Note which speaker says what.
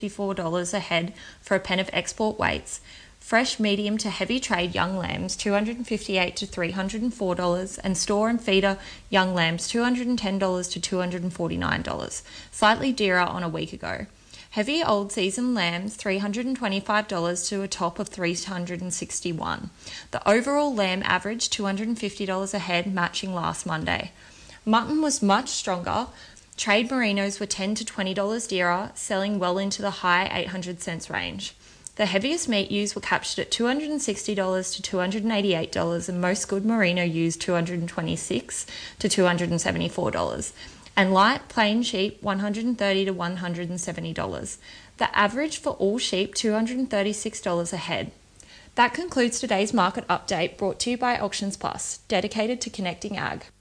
Speaker 1: $54 a head for a pen of export weights. Fresh medium to heavy trade young lambs $258 to $304, and store and feeder young lambs $210 to $249, slightly dearer on a week ago. Heavy old season lambs $325 to a top of $361. The overall lamb averaged $250 a head, matching last Monday. Mutton was much stronger. Trade merinos were $10 to $20 dearer, selling well into the high 800 cents range. The heaviest meat ewes were captured at $260 to $288, and most good merino ewes $226 to $274, and light plain sheep $130 to $170. The average for all sheep $236 a head. That concludes today's market update, brought to you by Auctions Plus, dedicated to connecting ag.